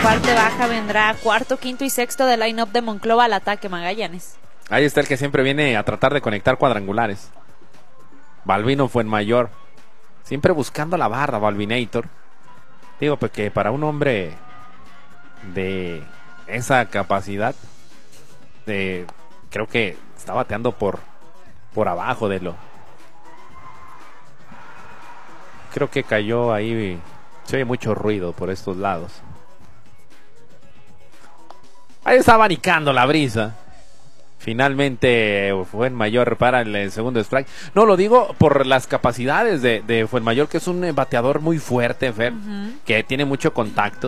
parte baja vendrá cuarto, quinto y sexto del line-up de Monclova al ataque, Magallanes. Ahí está el que siempre viene a tratar de conectar cuadrangulares. Balbino Fuenmayor. Siempre buscando la barra, Balvinator. Digo, pues que para un hombre de esa capacidad, creo que está bateando por abajo de lo. Creo que cayó ahí. Se oye mucho ruido por estos lados. Ahí está abanicando la brisa. Finalmente Fuenmayor para el segundo strike. No, lo digo por las capacidades de Fuenmayor, que es un bateador muy fuerte, Fer, que tiene mucho contacto.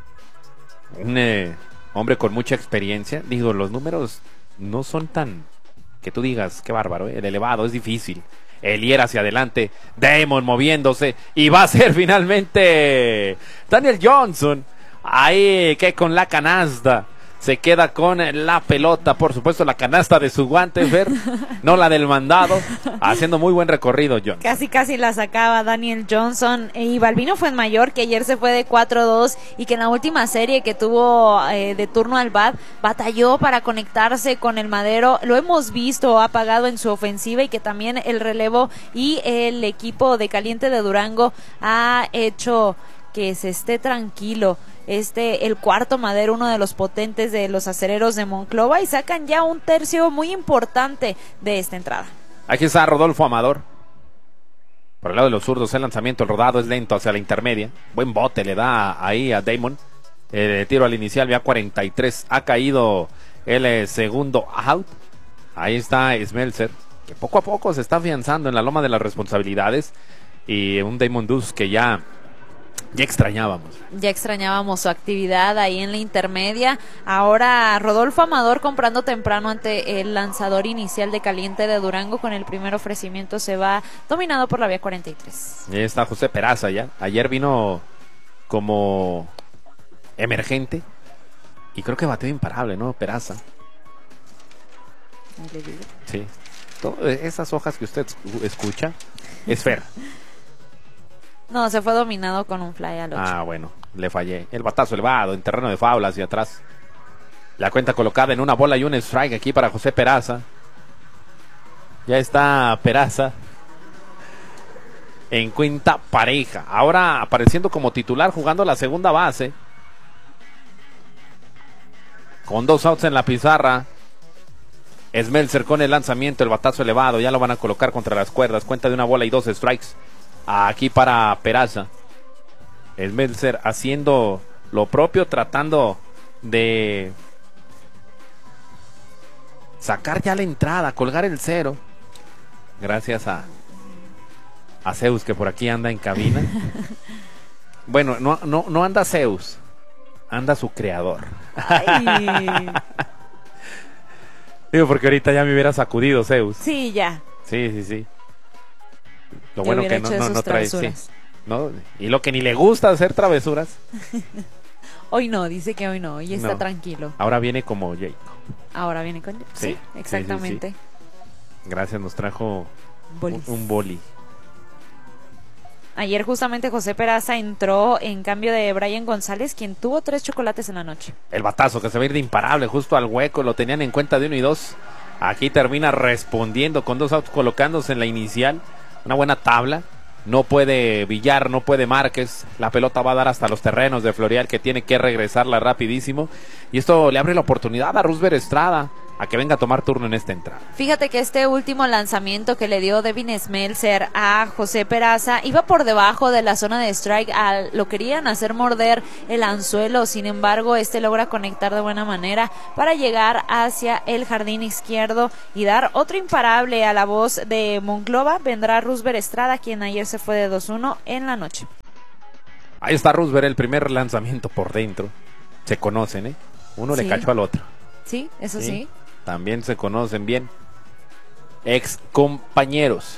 Un hombre con mucha experiencia. Digo, los números no son tan que tú digas, qué bárbaro, el elevado, es difícil. Elier hacia adelante, Damon moviéndose, y va a ser finalmente Daniel Johnson, ahí que con la canasta se queda con la pelota, por supuesto la canasta de su guante, Fer, no la del mandado, haciendo muy buen recorrido, John. Casi la sacaba Daniel Johnson. Y Balbino Fuenmayor, que ayer se fue de 4-2 y que en la última serie que tuvo de turno al bat, batalló para conectarse con el Madero. Lo hemos visto apagado en su ofensiva, y que también el relevo y el equipo de Caliente de Durango ha hecho que se esté tranquilo. El cuarto Madero, uno de los potentes de los acereros de Monclova, y sacan ya un tercio muy importante de esta entrada. Aquí está Rodolfo Amador. Por el lado de los zurdos, el lanzamiento, el rodado es lento hacia la intermedia. Buen bote le da ahí a Damon. El tiro al inicial, ya 43. Ha caído el segundo out. Ahí está Smeltzer, que poco a poco se está afianzando en la loma de las responsabilidades. Y un Damon Duz que ya extrañábamos su actividad ahí en la intermedia. Ahora Rodolfo Amador comprando temprano ante el lanzador inicial de Caliente de Durango. Con el primer ofrecimiento se va dominado por la vía 43. Ahí está José Peraza ya. Ayer vino como emergente y creo que bateó imparable, ¿no? Peraza. Sí. Esas hojas que usted escucha es Fer. No, se fue dominado con un fly al 8. Ah, bueno, le fallé. El batazo elevado en terreno de faula hacia atrás. La cuenta colocada en una bola y un strike aquí para José Peraza. Ya está Peraza en cuenta pareja. Ahora apareciendo como titular, jugando la segunda base. Con 2 outs en la pizarra. Smeltzer con el lanzamiento, el batazo elevado. Ya lo van a colocar contra las cuerdas. Cuenta de una bola y 2 strikes. Aquí para Peraza. Smeltzer haciendo lo propio, tratando de sacar ya la entrada, colgar el 0. Gracias a Zeus, que por aquí anda en cabina. Bueno, no anda Zeus, anda su creador. Ay. Digo, porque ahorita ya me hubiera sacudido Zeus. Sí, ya. Sí. Lo bueno que no trae, sí, ¿no? Y lo que ni le gusta hacer travesuras. Hoy no, dice que hoy no, hoy está tranquilo. Ahora viene como Jacob. Ahora viene con... Sí, exactamente. Sí. Gracias, nos trajo un boli. Ayer justamente José Peraza entró en cambio de Brian González, quien tuvo 3 chocolates en la noche. El batazo que se va a ir de imparable justo al hueco, lo tenían en cuenta de 1 y 2. Aquí termina respondiendo con 2 outs, colocándose en la inicial. Una buena tabla. No puede Villar, no puede Márquez. La pelota va a dar hasta los terrenos de Florial, que tiene que regresarla rapidísimo. Y esto le abre la oportunidad a Roosevelt Estrada a que venga a tomar turno en esta entrada. Fíjate que este último lanzamiento que le dio Devin Smeltzer a José Peraza iba por debajo de la zona de strike. Lo querían hacer morder el anzuelo, sin embargo logra conectar de buena manera para llegar hacia el jardín izquierdo y dar otro imparable a la voz de Monclova. Vendrá Roosevelt Estrada, quien ayer se fue de 2-1 en la noche. Ahí está Roosevelt, el primer lanzamiento por dentro. Se conocen, uno le cachó al otro. Sí, eso sí. También se conocen bien. Ex compañeros.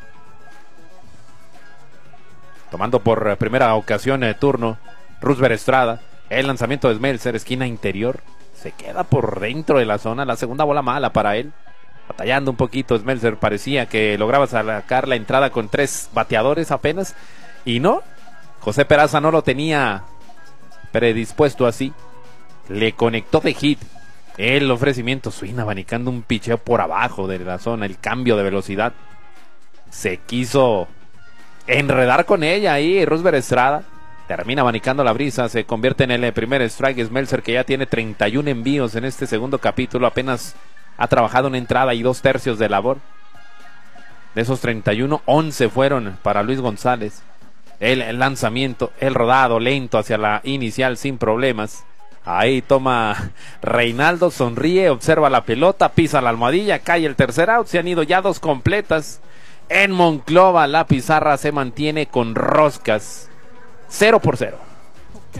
Tomando por primera ocasión el turno Roosevelt Estrada. El lanzamiento de Smeltzer, esquina interior. Se queda por dentro de la zona. La segunda bola mala para él. Batallando un poquito Smeltzer. Parecía que lograba sacar la entrada con 3 bateadores apenas. Y no. José Peraza no lo tenía predispuesto así, le conectó de hit. El ofrecimiento, Swing abanicando un picheo por abajo de la zona, el cambio de velocidad. Se quiso enredar con ella ahí Roosevelt Estrada. Termina abanicando la brisa, se convierte en el primer strike. Smeltzer, que ya tiene 31 envíos en este segundo capítulo, apenas ha trabajado una entrada y 2/3 de labor. De esos 31, 11 fueron para Luis González. El lanzamiento, el rodado lento hacia la inicial sin problemas. Ahí toma Reinaldo, sonríe, observa la pelota, pisa la almohadilla, cae el tercer out. Se han ido ya 2 completas. En Monclova la pizarra se mantiene con roscas 0-0.